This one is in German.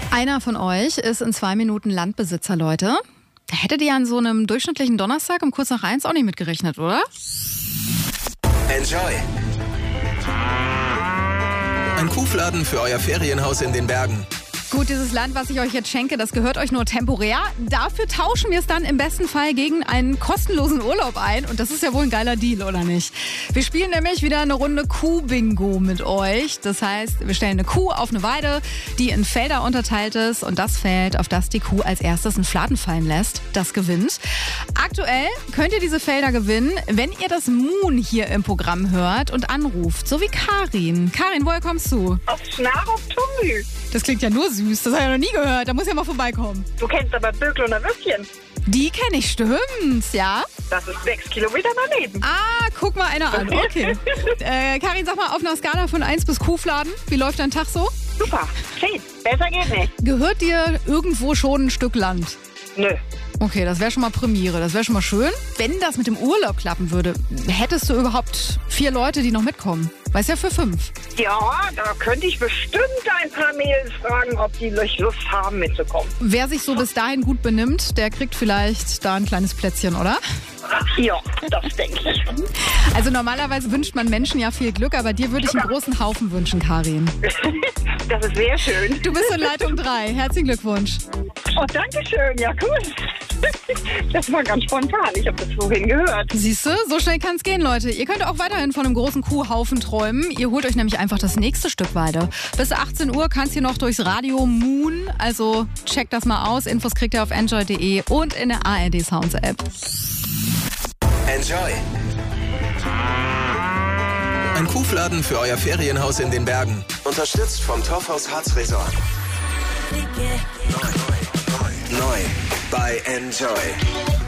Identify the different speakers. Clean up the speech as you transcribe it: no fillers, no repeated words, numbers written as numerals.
Speaker 1: Einer von euch ist in 2 Minuten Landbesitzer, Leute. Da hättet ihr an so einem durchschnittlichen Donnerstag um kurz nach 1 auch nicht mitgerechnet, oder?
Speaker 2: Enjoy. Ein Kuhfladen für euer Ferienhaus in den Bergen.
Speaker 1: Gut, dieses Land, was ich euch jetzt schenke, das gehört euch nur temporär. Dafür tauschen wir es dann im besten Fall gegen einen kostenlosen Urlaub ein. Und das ist ja wohl ein geiler Deal, oder nicht? Wir spielen nämlich wieder eine Runde Kuh-Bingo mit euch. Das heißt, wir stellen eine Kuh auf eine Weide, die in Felder unterteilt ist. Und das Feld, auf das die Kuh als erstes einen Fladen fallen lässt, das gewinnt. Aktuell könnt ihr diese Felder gewinnen, wenn ihr das Moon hier im Programm hört und anruft. So wie Karin. Karin, woher kommst du?
Speaker 3: Aus Schnarup-Tumü.
Speaker 1: Das klingt ja nur süß. Das habe ich ja noch nie gehört. Da muss ja mal vorbeikommen.
Speaker 3: Du kennst aber Böckler Würstchen.
Speaker 1: Die kenne ich, stimmt's, ja?
Speaker 3: Das ist 6 Kilometer daneben.
Speaker 1: Ah, guck mal einer an. Okay. Karin, sag mal, auf einer Skala von 1 bis Kuhfladen, wie läuft dein Tag so?
Speaker 3: Super, 10. Besser geht nicht.
Speaker 1: Gehört dir irgendwo schon ein Stück Land?
Speaker 3: Nö.
Speaker 1: Okay, das wäre schon mal Premiere. Das wäre schon mal schön. Wenn das mit dem Urlaub klappen würde, hättest du überhaupt 4 Leute, die noch mitkommen? Weiß ja für 5.
Speaker 3: Ja, da könnte ich bestimmt ein paar Mädels fragen, ob die Lust haben mitzukommen.
Speaker 1: Wer sich so bis dahin gut benimmt, der kriegt vielleicht da ein kleines Plätzchen, oder?
Speaker 3: Ja, das denke ich.
Speaker 1: Also normalerweise wünscht man Menschen ja viel Glück, aber dir würde ich einen großen Haufen wünschen, Karin.
Speaker 3: Das ist sehr schön.
Speaker 1: Du bist in Leitung 3. Herzlichen Glückwunsch.
Speaker 3: Oh, danke schön. Ja, cool. Das war ganz spontan. Ich habe das vorhin gehört.
Speaker 1: Siehst du, so schnell kann es gehen, Leute. Ihr könnt auch weiterhin von einem großen Kuhhaufen träumen. Ihr holt euch nämlich einfach das nächste Stück Weide. Bis 18 Uhr kann es hier noch durchs Radio Moon. Also checkt das mal aus. Infos kriegt ihr auf enjoy.de und in der ARD Sounds App.
Speaker 2: Enjoy. Ein Kuhfladen für euer Ferienhaus in den Bergen. Unterstützt vom Torfhaus Harz Resort. Neu bei Enjoy.